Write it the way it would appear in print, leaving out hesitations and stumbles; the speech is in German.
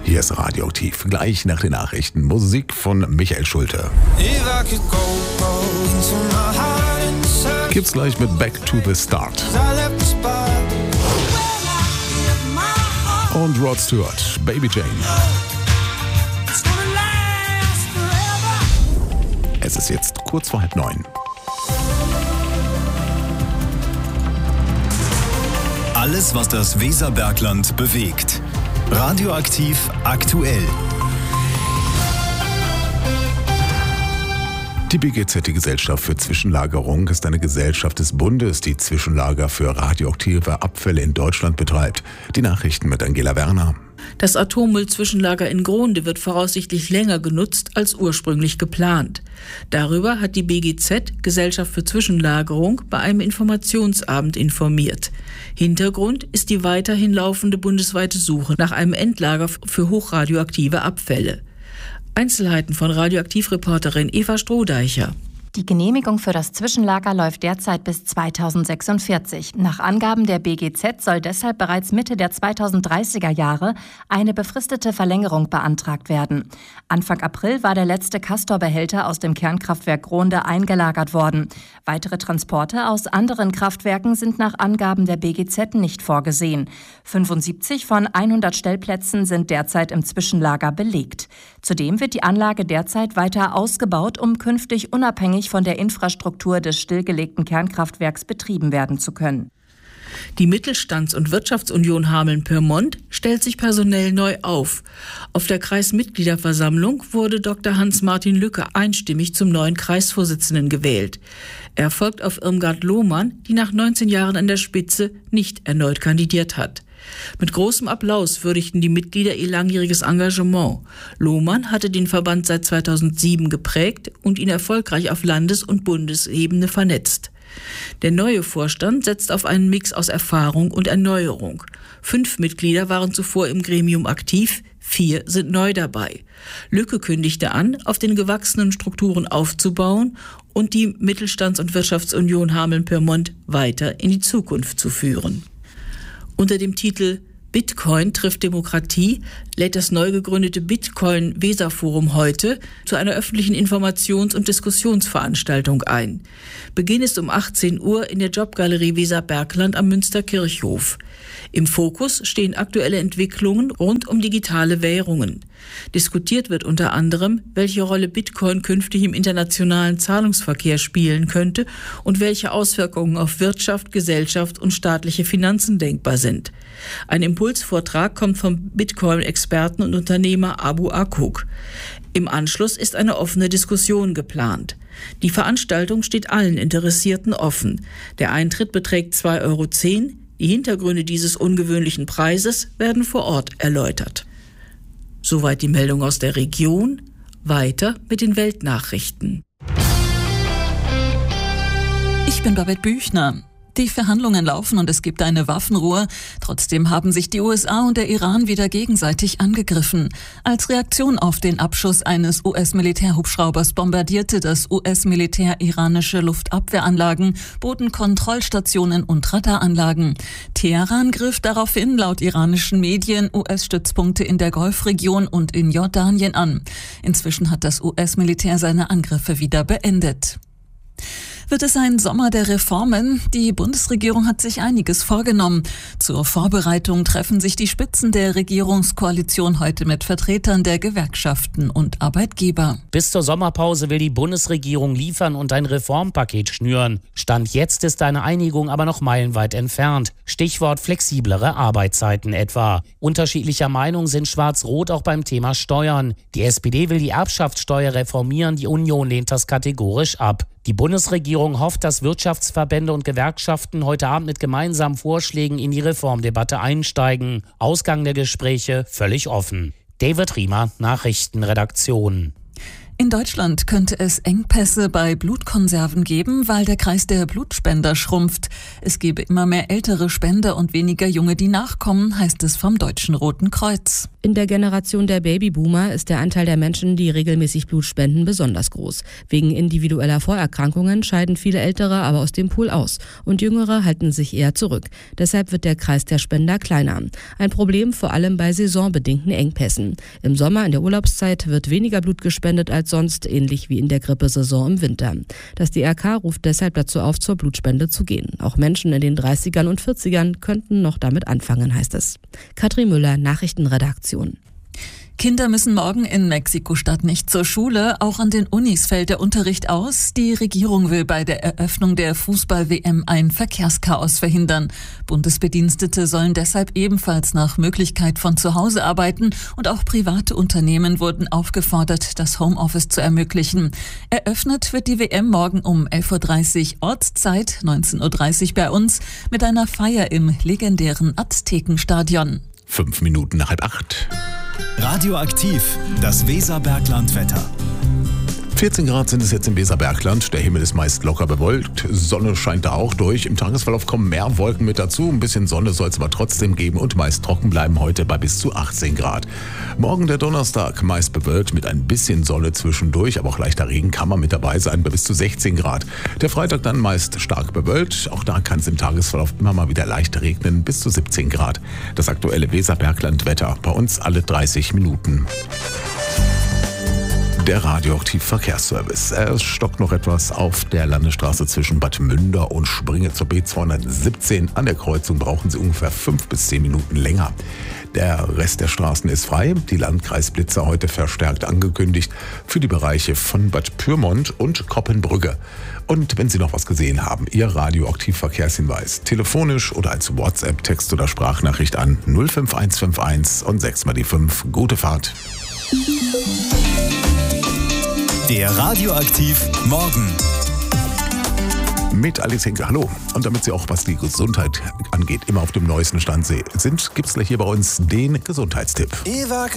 Hier ist Radioaktiv. Gleich nach den Nachrichten Musik von Michael Schulte. Gibt's gleich mit Back to the Start. Und Rod Stewart, Baby Jane. Es ist jetzt kurz vor 8:30. Alles, was das Weserbergland bewegt. Radioaktiv aktuell. Die BGZ, die Gesellschaft für Zwischenlagerung, ist eine Gesellschaft des Bundes, die Zwischenlager für radioaktive Abfälle in Deutschland betreibt. Die Nachrichten mit Angela Werner. Das Atommüllzwischenlager in Grohnde wird voraussichtlich länger genutzt als ursprünglich geplant. Darüber hat die BGZ, Gesellschaft für Zwischenlagerung, bei einem Informationsabend informiert. Hintergrund ist die weiterhin laufende bundesweite Suche nach einem Endlager für hochradioaktive Abfälle. Einzelheiten von Radioaktivreporterin Eva Strohdeicher. Die Genehmigung für das Zwischenlager läuft derzeit bis 2046. Nach Angaben der BGZ soll deshalb bereits Mitte der 2030er Jahre eine befristete Verlängerung beantragt werden. Anfang April war der letzte Castor-Behälter aus dem Kernkraftwerk Grohnde eingelagert worden. Weitere Transporte aus anderen Kraftwerken sind nach Angaben der BGZ nicht vorgesehen. 75 von 100 Stellplätzen sind derzeit im Zwischenlager belegt. Zudem wird die Anlage derzeit weiter ausgebaut, um künftig unabhängig von der Infrastruktur des stillgelegten Kernkraftwerks betrieben werden zu können. Die Mittelstands- und Wirtschaftsunion Hameln-Pyrmont stellt sich personell neu auf. Auf der Kreismitgliederversammlung wurde Dr. Hans-Martin Lücke einstimmig zum neuen Kreisvorsitzenden gewählt. Er folgt auf Irmgard Lohmann, die nach 19 Jahren an der Spitze nicht erneut kandidiert hat. Mit großem Applaus würdigten die Mitglieder ihr langjähriges Engagement. Lohmann hatte den Verband seit 2007 geprägt und ihn erfolgreich auf Landes- und Bundesebene vernetzt. Der neue Vorstand setzt auf einen Mix aus Erfahrung und Erneuerung. 5 Mitglieder waren zuvor im Gremium aktiv, 4 sind neu dabei. Lücke kündigte an, auf den gewachsenen Strukturen aufzubauen und die Mittelstands- und Wirtschaftsunion Hameln-Pyrmont weiter in die Zukunft zu führen. Unter dem Titel Bitcoin trifft Demokratie lädt das neu gegründete Bitcoin-Weser-Forum heute zu einer öffentlichen Informations- und Diskussionsveranstaltung ein. Beginn ist um 18 Uhr in der Jobgalerie Weserbergland am Münsterkirchhof. Im Fokus stehen aktuelle Entwicklungen rund um digitale Währungen. Diskutiert wird unter anderem, welche Rolle Bitcoin künftig im internationalen Zahlungsverkehr spielen könnte und welche Auswirkungen auf Wirtschaft, Gesellschaft und staatliche Finanzen denkbar sind. Ein Impulsvortrag kommt vom Bitcoin-Experten und Unternehmer Abu Akuk. Im Anschluss ist eine offene Diskussion geplant. Die Veranstaltung steht allen Interessierten offen. Der Eintritt beträgt 2,10 €. Die Hintergründe dieses ungewöhnlichen Preises werden vor Ort erläutert. Soweit die Meldung aus der Region. Weiter mit den Weltnachrichten. Ich bin Babette Büchner. Die Verhandlungen laufen und es gibt eine Waffenruhe. Trotzdem haben sich die USA und der Iran wieder gegenseitig angegriffen. Als Reaktion auf den Abschuss eines US-Militärhubschraubers bombardierte das US-Militär iranische Luftabwehranlagen, Bodenkontrollstationen und Radaranlagen. Teheran griff daraufhin laut iranischen Medien US-Stützpunkte in der Golfregion und in Jordanien an. Inzwischen hat das US-Militär seine Angriffe wieder beendet. Wird es ein Sommer der Reformen? Die Bundesregierung hat sich einiges vorgenommen. Zur Vorbereitung treffen sich die Spitzen der Regierungskoalition heute mit Vertretern der Gewerkschaften und Arbeitgeber. Bis zur Sommerpause will die Bundesregierung liefern und ein Reformpaket schnüren. Stand jetzt ist eine Einigung aber noch meilenweit entfernt. Stichwort flexiblere Arbeitszeiten etwa. Unterschiedlicher Meinung sind Schwarz-Rot auch beim Thema Steuern. Die SPD will die Erbschaftssteuer reformieren, die Union lehnt das kategorisch ab. Die Bundesregierung hofft, dass Wirtschaftsverbände und Gewerkschaften heute Abend mit gemeinsamen Vorschlägen in die Reformdebatte einsteigen. Ausgang der Gespräche völlig offen. David Riemer, Nachrichtenredaktion. In Deutschland könnte es Engpässe bei Blutkonserven geben, weil der Kreis der Blutspender schrumpft. Es gebe immer mehr ältere Spender und weniger Junge, die nachkommen, heißt es vom Deutschen Roten Kreuz. In der Generation der Babyboomer ist der Anteil der Menschen, die regelmäßig Blut spenden, besonders groß. Wegen individueller Vorerkrankungen scheiden viele Ältere aber aus dem Pool aus und Jüngere halten sich eher zurück. Deshalb wird der Kreis der Spender kleiner. Ein Problem vor allem bei saisonbedingten Engpässen. Im Sommer in der Urlaubszeit wird weniger Blut gespendet als sonst, ähnlich wie in der Grippesaison im Winter. Das DRK ruft deshalb dazu auf, zur Blutspende zu gehen. Auch Menschen in den 30ern und 40ern könnten noch damit anfangen, heißt es. Katrin Müller, Nachrichtenredaktion. Kinder müssen morgen in Mexiko-Stadt nicht zur Schule. Auch an den Unis fällt der Unterricht aus. Die Regierung will bei der Eröffnung der Fußball-WM ein Verkehrschaos verhindern. Bundesbedienstete sollen deshalb ebenfalls nach Möglichkeit von zu Hause arbeiten. Und auch private Unternehmen wurden aufgefordert, das Homeoffice zu ermöglichen. Eröffnet wird die WM morgen um 11.30 Uhr Ortszeit, 19.30 Uhr bei uns, mit einer Feier im legendären Aztekenstadion. 5 Minuten nach 7:30. Radioaktiv, das Weserberglandwetter. 14 Grad sind es jetzt im Weserbergland. Der Himmel ist meist locker bewölkt. Sonne scheint da auch durch. Im Tagesverlauf kommen mehr Wolken mit dazu. Ein bisschen Sonne soll es aber trotzdem geben und meist trocken bleiben heute bei bis zu 18 Grad. Morgen der Donnerstag, meist bewölkt mit ein bisschen Sonne zwischendurch, aber auch leichter Regen kann man mit dabei sein bei bis zu 16 Grad. Der Freitag dann meist stark bewölkt. Auch da kann es im Tagesverlauf immer mal wieder leicht regnen, bis zu 17 Grad. Das aktuelle Weserberglandwetter bei uns alle 30 Minuten. Der Radioaktiv-Verkehrsservice. Es stockt noch etwas auf der Landesstraße zwischen Bad Münder und Springe zur B217. An der Kreuzung brauchen Sie ungefähr 5 bis 10 Minuten länger. Der Rest der Straßen ist frei. Die Landkreisblitzer heute verstärkt angekündigt für die Bereiche von Bad Pyrmont und Koppenbrügge. Und wenn Sie noch was gesehen haben, Ihr Radioaktiv-Verkehrshinweis telefonisch oder als WhatsApp, Text oder Sprachnachricht an 05151 und 6 mal die 5. Gute Fahrt. Der Radioaktiv Morgen. Mit Alice Henke, hallo. Und damit Sie auch, was die Gesundheit angeht, immer auf dem neuesten Stand sind, gibt es gleich hier bei uns den Gesundheitstipp.